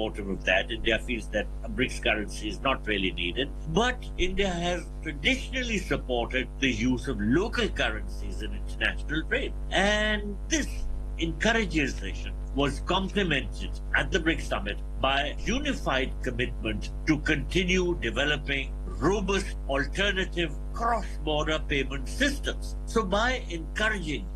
supportive of that. India feels that a BRICS currency is not really needed. But India has traditionally supported the use of local currencies in international trade. And this encouragement was complemented at the BRICS summit by unified commitment to continue developing robust alternative cross-border payment systems. So by encouraging